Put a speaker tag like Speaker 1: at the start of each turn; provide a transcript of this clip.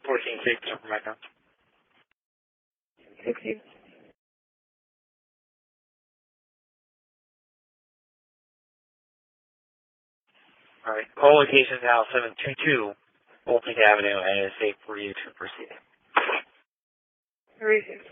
Speaker 1: 14-6, jump from Echo.
Speaker 2: 60.
Speaker 1: All right. Call location is now 722 Baltic Avenue, and it is safe for you to proceed.
Speaker 2: Receive.